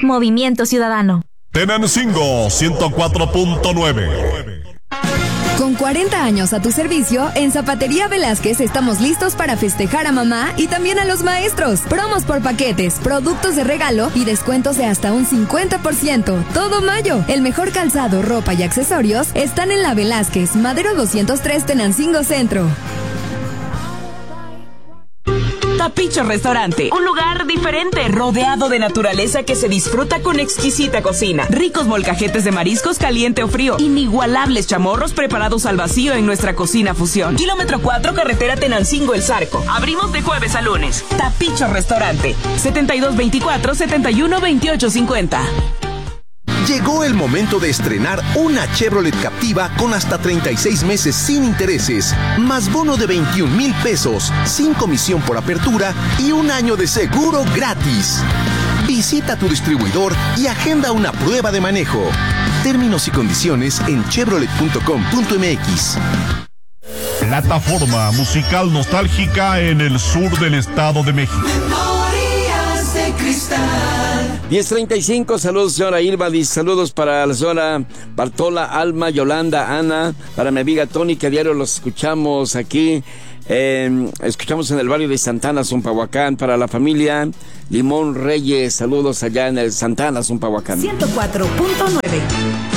Movimiento Ciudadano. Tenancingo 104.9. Con 40 años a tu servicio, en Zapatería Velázquez estamos listos para festejar a mamá y también a los maestros. Promos por paquetes, productos de regalo y descuentos de hasta un 50%. Todo mayo. El mejor calzado, ropa y accesorios están en la Velázquez, Madero 203, Tenancingo Centro. Tapicho Restaurante, un lugar diferente, rodeado de naturaleza que se disfruta con exquisita cocina. Ricos molcajetes de mariscos caliente o frío, inigualables chamorros preparados al vacío en nuestra cocina fusión. Kilómetro 4, carretera Tenancingo El Zarco. Abrimos de jueves a lunes. Tapicho Restaurante, 7224-712850. Llegó el momento de estrenar una Chevrolet Captiva con hasta 36 meses sin intereses, más bono de 21,000 pesos, sin comisión por apertura y un año de seguro gratis. Visita tu distribuidor y agenda una prueba de manejo. Términos y condiciones en chevrolet.com.mx. Plataforma musical nostálgica en el sur del Estado de México. Memorias de Cristal. 10:35, saludos señora Irma, saludos para la señora Bartola, Alma, Yolanda, Ana, para mi amiga Tony, que a diario los escuchamos aquí, escuchamos en el barrio de Santana, Zumpahuacán, para la familia Limón Reyes, saludos allá en el Santana, Zumpahuacán. 104.9.